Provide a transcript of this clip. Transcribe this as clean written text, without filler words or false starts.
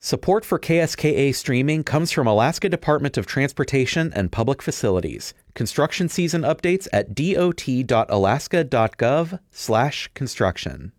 Support for KSKA streaming comes from Alaska Department of Transportation and Public Facilities. Construction season updates at dot.alaska.gov/construction.